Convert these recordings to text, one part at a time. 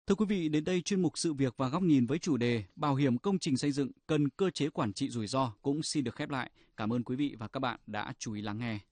Thưa quý vị, đến đây chuyên mục Sự việc và góc nhìn với chủ đề Bảo hiểm công trình xây dựng cần cơ chế quản trị rủi ro cũng xin được khép lại. Cảm ơn quý vị và các bạn đã chú ý lắng nghe.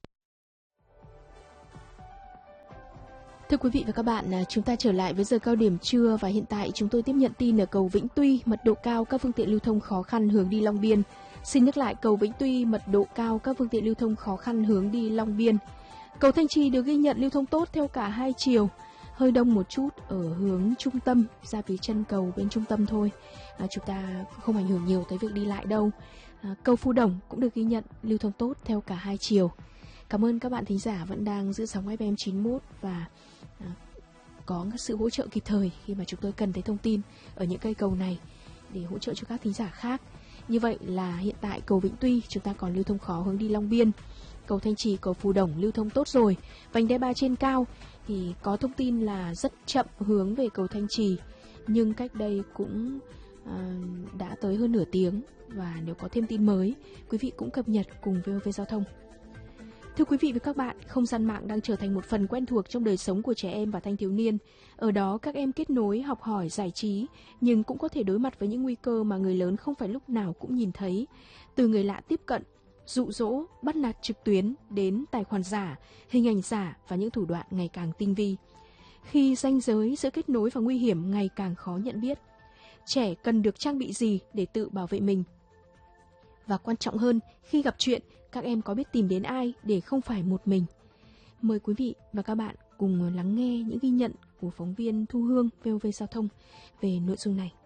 Thưa quý vị và các bạn, chúng ta trở lại với giờ cao điểm trưa và hiện tại chúng tôi tiếp nhận tin ở cầu Vĩnh Tuy, mật độ cao các phương tiện lưu thông khó khăn hướng đi Long Biên. Xin nhắc lại, cầu Vĩnh Tuy, mật độ cao các phương tiện lưu thông khó khăn hướng đi Long Biên. Cầu Thanh Trì được ghi nhận lưu thông tốt theo cả hai chiều, hơi đông một chút ở hướng trung tâm ra phía chân cầu bên trung tâm thôi. Chúng ta không ảnh hưởng nhiều tới việc đi lại đâu. Cầu Phú Đồng cũng được ghi nhận lưu thông tốt theo cả hai chiều. Cảm ơn các bạn thính giả vẫn đang giữ sóng FM 91 và có sự hỗ trợ kịp thời khi mà chúng tôi cần thấy thông tin ở những cây cầu này để hỗ trợ cho các thính giả khác. Như vậy là hiện tại cầu Vĩnh Tuy chúng ta còn lưu thông khó hướng đi Long Biên. Cầu Thanh Trì, cầu Phú Đồng lưu thông tốt rồi. Vành đai 3 trên cao thì có thông tin là rất chậm hướng về cầu Thanh Trì, nhưng cách đây cũng đã tới hơn nửa tiếng, và nếu có thêm tin mới, quý vị cũng cập nhật cùng VOV Giao thông. Thưa quý vị và các bạn, không gian mạng đang trở thành một phần quen thuộc trong đời sống của trẻ em và thanh thiếu niên. Ở đó các em kết nối, học hỏi, giải trí, nhưng cũng có thể đối mặt với những nguy cơ mà người lớn không phải lúc nào cũng nhìn thấy. Từ người lạ tiếp cận, dụ dỗ, bắt nạt trực tuyến đến tài khoản giả, hình ảnh giả và những thủ đoạn ngày càng tinh vi. Khi ranh giới giữa kết nối và nguy hiểm ngày càng khó nhận biết, trẻ cần được trang bị gì để tự bảo vệ mình? Và quan trọng hơn, khi gặp chuyện, các em có biết tìm đến ai để không phải một mình? Mời quý vị và các bạn cùng lắng nghe những ghi nhận của phóng viên Thu Hương VOV Giao thông về nội dung này.